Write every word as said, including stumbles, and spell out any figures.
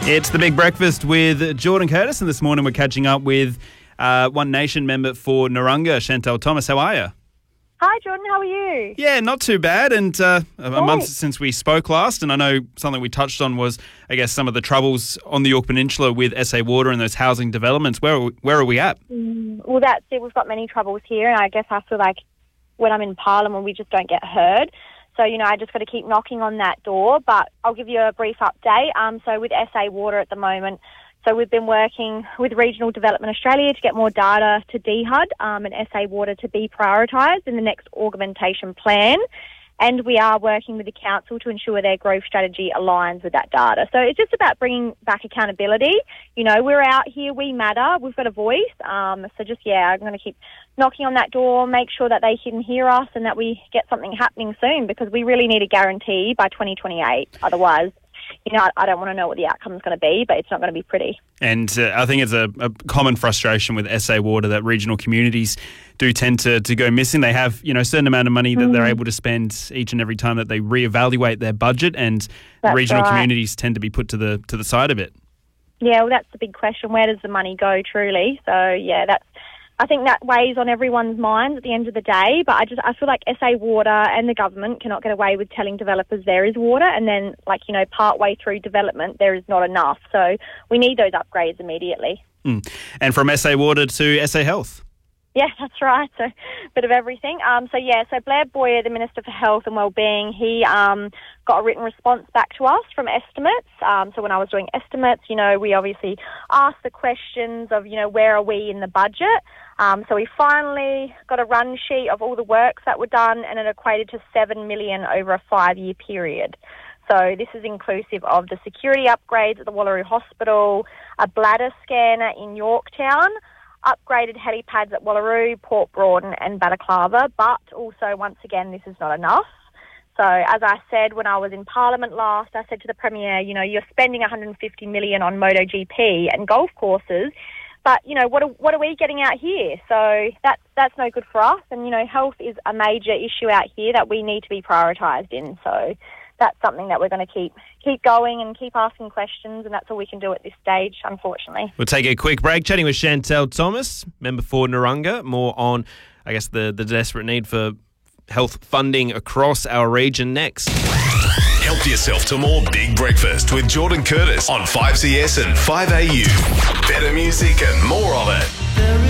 It's the Big Breakfast with Jordan Curtis, and this morning we're catching up with uh, One Nation member for Narungga, Chantel Thomas. How are you? Hi, Jordan. How are you? Yeah, not too bad. And uh, a Great. month since we spoke last, and I know something we touched on was, I guess, some of the troubles on the Yorke Peninsula with S A Water and those housing developments. Where are we, where are we at? Mm, well, that's it. We've got many troubles here, and I guess I feel like when I'm in Parliament, we just don't get heard. So, you know, I just got to keep knocking on that door. But I'll give you a brief update. Um, so with S A Water at the moment, so we've been working with Regional Development Australia to get more data to D H U D um, and S A Water to be prioritised in the next augmentation plan. And we are working with the council to ensure their growth strategy aligns with that data. So it's just about bringing back accountability. You know, we're out here, we matter, we've got a voice. Um, so just, yeah, I'm going to keep knocking on that door, make sure that they can hear us and that we get something happening soon, because we really need a guarantee by twenty twenty-eight. Otherwise, you know, I, I don't want to know what the outcome is going to be, but it's not going to be pretty. And uh, I think it's a, a common frustration with S A Water that regional communities do tend to, to go missing. They have, you know, a certain amount of money that mm. they're able to spend each and every time that they reevaluate their budget, and that's regional right. communities tend to be put to the to the side of it. Yeah, well, that's the big question. Where does the money go, truly? So, yeah, that's. I think that weighs on everyone's minds at the end of the day, but I just I feel like S A Water and the government cannot get away with telling developers there is water, and then, like, you know, part way through development there is not enough. So we need those upgrades immediately. Mm. And from S A Water to S A Health. Yeah, that's right. So a bit of everything. Um, so, yeah, so Blair Boyer, the Minister for Health and Wellbeing, he um, got a written response back to us from estimates. Um, so when I was doing estimates, you know, we obviously asked the questions of, you know, where are we in the budget? Um, so we finally got a run sheet of all the works that were done, and it equated to seven million dollars over a five-year period. So this is inclusive of the security upgrades at the Wallaroo Hospital, a bladder scanner in Yorktown, upgraded helipads at Wallaroo, Port Broughton and Balaclava, but also, once again, this is not enough. So as I said when I was in Parliament last, I said to the Premier, you know, you're spending one hundred fifty million dollars on MotoGP and golf courses, but, you know, what are, what are we getting out here? So that's, that's no good for us. And, you know, health is a major issue out here that we need to be prioritised in. So that's something that we're going to keep keep going and keep asking questions, and that's all we can do at this stage, unfortunately. We'll take a quick break, chatting with Chantel Thomas, member for Narungga, more on, I guess, the, the desperate need for health funding across our region next. Help yourself to more Big Breakfast with Jordan Curtis on five C S and five A U. Better music and more of it.